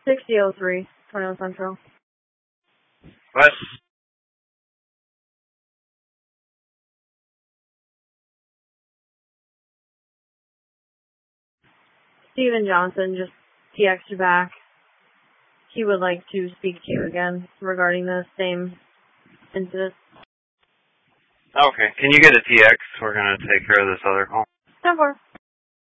6003, Tornado Central. What? Steven Johnson just TX'd you back. He would like to speak to you again regarding the same incident. Okay, can you get a TX? We're going to take care of this other call. 10-4.